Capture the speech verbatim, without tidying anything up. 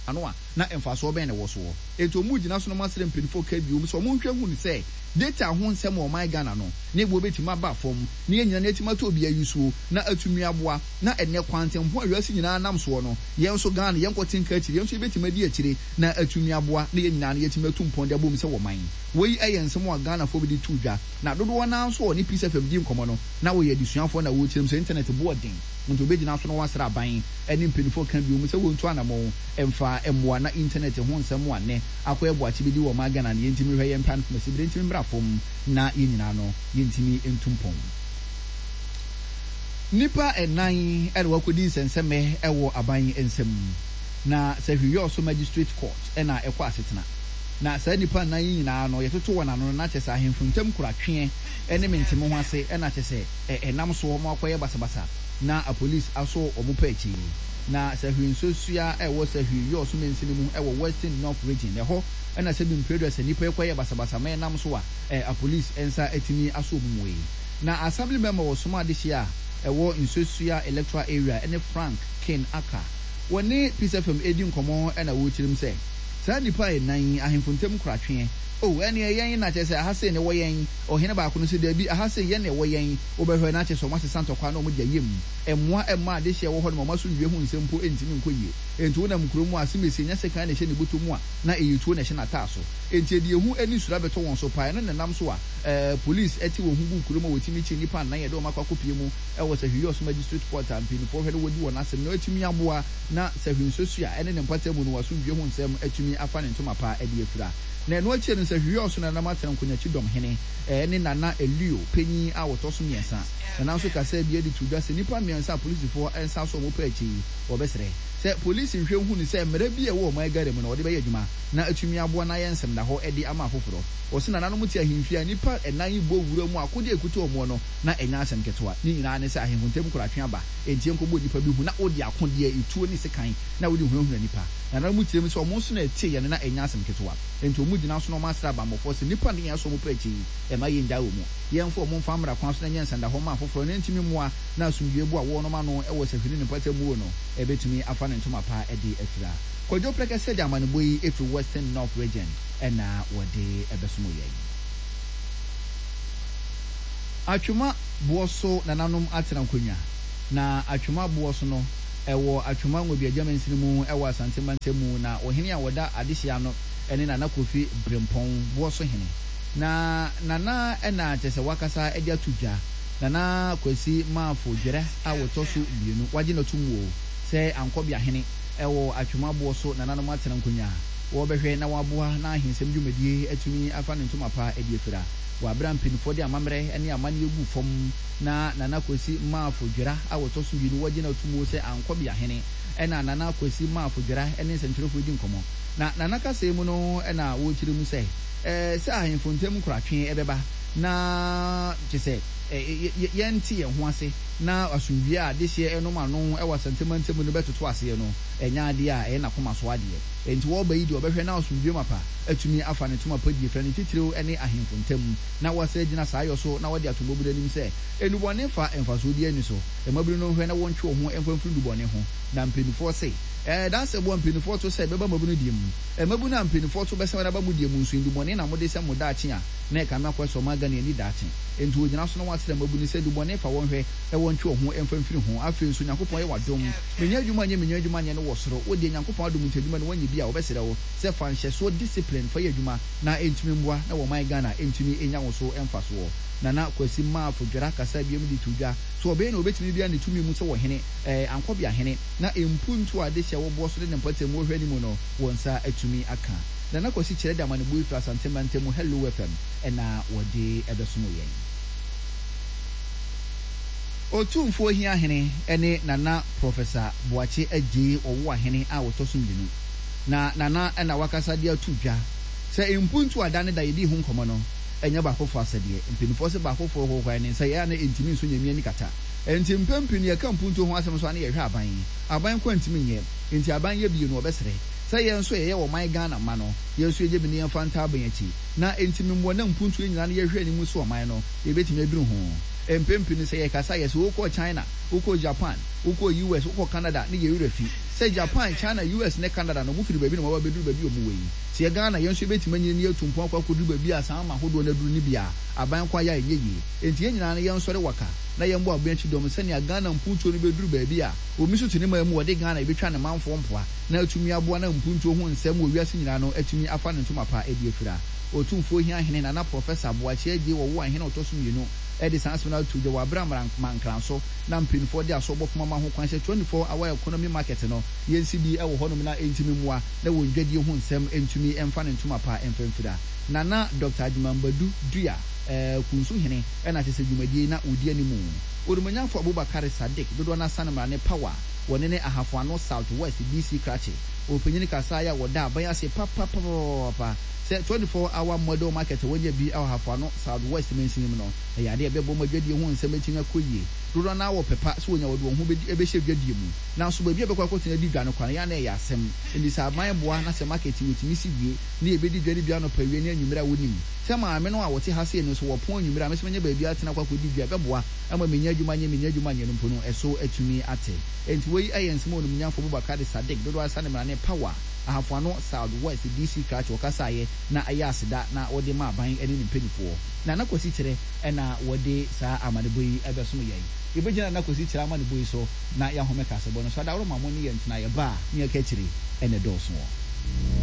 ano na emfaso ben ne wo so eto mu gina so no masere mpinfo ka bi o so mo nhwe hu ni say data ho nsem o my Ghana no na egbo betima ba fom na yenyina na etima to obi ayusuo na atumi aboa na enne kwantem ho awasi nyina nam so no yen so Ghana yen kotin ka akire yen so betima di akire na atumi aboa na yenyina na yetima tumpo de bom se wo man wei ayen nsem o Ghana fo bi di tudwa na dodo na so ni Peace F M di nkomo no na wo ye disuafo na wo chirim so internet boarding nto be gina so no wasra aban eni mpinfo kan bi o se wo ntu anamo emfa emwa na internet ho nsem wa ne akoye boachi bi di wo ma Ghana na yentimi hwe yen pan masi bi yentimi bra fom na yenyina no yentimi entumpon nipa enan ere wakodi nsenseme ewo aban ensem na sehwiyo so magistrate court ena ekwa asetena na sa nipa nan nyina no yetoto wona no na kyesa ahemfuntam kuratwe ene mentimo ho ase ena kyese enam so mo akoye basabasa na a police aso omupa echi na sehwinsusua ewo sehwiyo so mensini mu ewo Western North region eho ena se bim predo se nipa ekoye basabasa me nam so a a police ensa etimi aso omumwe na assembly member wo soma de hia ewo insusua electoral area ene Frank Ken Aka woni Peace F M edi nkomo ena wo chirim se sa nipa enan ahemfuntem kuratwe oh ene yen na kyese ahase ne wo yen ohene ba ko no se da bi ahase yen ne wo yen obehwe na kyese so mase santo kwa na omo gya yem emmoa emma de hye wo ho no maso wie hu nsempo entimi nkoyie entu na mkuro mu asemesi nya sekan na hye ne boto mu a na eyitu na hye na taaso enti edi ehu ani sura beto won so pae no nenam so a eh police eti wo hu bu mkuro mu wotimi chi nipa nan ye de o makwa kopie mu e wo sahwiyo so magistrate court ampini fo hwede wodi won asem na etimi aboa na sahwinsosua ene ne mpata mu no waso wie hu nsem etimi afa ne ntoma pa edi efura na no achi no sahwiyo so na namatan kunyachi dom hene eh ne nana elio penyi a woto so miensa na nso kasa bi edi tudwa se nipa miensa police fo ensa so mo pa achi obesere se police nhwe hu ni se mere bi e wo my gare mu na ode be yadwuma na atumi aboa na yensem da ho edi ama afoforo o se na nanu muti ahimfia nipa enan bo wura mu akode ekuto omo no na enya asem ketewa ni nyina ne se ahimfuntem kuratwe aba entie nkobo nipa bi hu na odi akode etuo ni sekan na odi hu hu nipa na nanu muti mi se omo so na etie ye na enya asem ketewa enti omu gina so no masra ba mofo se nipa ne yaso mo prachi e ma ye nda wo mu yemfo mo mfamra kwan so na nyensa da ho ma afoforo ne ntimi moa na asumdue bu a wo no ma no e wo sahwini ne pata mu no e betumi afa ne ntoma pa e di afira kojo preke se de amane boyi efi Western North region e na wode e besumo ye atwuma buoso na nanom atena nkonwa na atwuma buoso no ewo atwuma ngobi agyamansin mu ewo asante mantemu na ohene a woda adehia no ene na nakofi brempon buoso hene na nana ena tese wakasa edi atudwa nana kwesi maafo dwere a woto so bienu waje na tumwo se ankobia hene ewo atwuma buoso nana no matena nkonya wo behwe na waboa na ahensem dwumadie atumi afa ne ntoma pa edi efira wa bram pinfo de amamre ene amane egu fom na nana kwesi maafo dwere a woto so bienu waje na tumwo se ankobia hene ena nana kwesi maafo dwere ene sentwerefo di nkomo na nana kase mu no ena wo kiri mu se eh se ahemfuntem kuratwe ebeba na kise yenti ye ho ase na asumwie a de hye eno ma no e wasantemantem no betoto ase no enya ade a e na koma so ade enti wo ba yi de obehwe na asumwie mapa atumi afa ne tuma pa die fra ne titire ene ahemfuntem na wasa gina saa yo so na wode atobobuda nim se enubone fa emfaso di ani so e mabiri no hwe na wontwe ho emfamfiri dubone ho na mpenifo se eh that's a one penny for to say beba mabunu diem e mabunu am penny for to be say na ba mu diem nso ndubone na mode se modache a na e ka na kwaso magana ni dache enti ogina so na wasere mabunu se dubone fa wonhwe e wontwe ho emfamfiri ho afi nso Nyankopon ye wadom menya adwuma nye menya adwuma nye no wosoro odi Nyankopon adom ntadwuma no wanyi bia obesere wo se fa nhye so discipline fa ye adwuma na entumi mbua na wo man Ghana entumi enya wo so emfa so nana kwesi maafo dwera kasa biem di tudwa so obe na obetumi bia ne tumi mu se wo hene eh ankobia hene na empuntu ade hye wo bo so de ne mpate mu hwani mu no wonsa atumi aka nana kwesi kire da mane boy fra santemante mu hello F M ena wode ebesumo yen otumfo hia hene ene nana professor Boache Agyee owo hene a wotosum dinu na nana ena wakasa dia tudwa se empuntu adane da yedi hu nkomo no enya ba fofo asede mpinifo se ba fofo ho hwan ne se ya na entimi nso nyamia ni kata enti mpempini ya kampunto ho asem so ane ye hwe aban aban kwantimi nye enti aban ye bi no obesere se ye nso ye wo man Ghana ma no ye nso ye bi ne yemfa nta aban achi na entimi mwo na mpunto nyina ne ye hwe ni mu so man no ye betimi abiru ho empempi ni sɛ yɛ kasa yɛ sɛ wokɔ China wokɔ Japan wokɔ U S wokɔ Canada ne yɛ refi sɛ Japan China U S ne Canada no mu firi baabi na wɔba bɛduru baabi omu wɔ yi sɛ Ghana yɛn nso bɛtumi nyini ne yɛtumpo akɔ akɔduru baabi a saa ma hodo na duru ne bia aban kwa yɛ yɛ yie enti yɛn nyinaa no yɛn nsɔre waka na yɛn bo aban chi dɔm sɛ ne Ghana mpuntuo no bɛduru baabi a omi so tuni ma mu wɔde Ghana ebetwa ne manfo mpoa na atumi aboa na mpuntuo ho nsɛm wɔ wiase nyinaa no atumi afa ne ntoma pa edi afira otumfo hia hene na na professor Boakye Agye wɔ wo ahene otoso mienu edi sansona to je wa Abraham Mankranso na mpinfo de aso bofoma ma ho kwan hye twenty-four hour economy market no yensi bi e wo honom na entimi mua na wo ndwadi ho nsɛm entumi emfa ne ntoma pa emfamfira na na Doctor Adjumambadu Dua eh kunsu hene e na kyese dwumadie na odi animu Odumanyafo Abubakar Sadiq dodo na sanama ne power woni ne Ahafoano South West D C Krache opanyini kasa ya woda aban ase papa papa twenty-four hour model market wonye bi aw Ahafoano South West mensinim no e yade e bebo madwadi ho nsɛm etinga koyie dodo na wo pepa so wonya wodo ho be ehye dwadi mu na so ba bi e bekwa kotena di dwa no kwan ya na e yasem ndi sa aban boa na se market wotimi si wie na e be di dwadi bia no pa wie na anwumira wonim se ma ame no a wote ha se no so wo pon anwumira me so menye ba bi atena kwa kodi dwa beboa ama menya adwuma nye menya adwuma nye no mpo no eso atumi ate enti wei ayense mo Odumanyafo Abubakar Sadiq dodo asane mra ne power Ahafoano South West D C Krache okasaye na ayasida na wode ma aban ene ne mpenifoɔ na na kosi kyerɛ ɛna wode saa amanebo yi ɛbɛso yɛn yebegyina na kosi kyerɛ amanebo yi so na ya home kasebo no so da woro mamoni yɛ ntena yɛ ba ne yɛ ka kyerɛ ɛne dɔɔso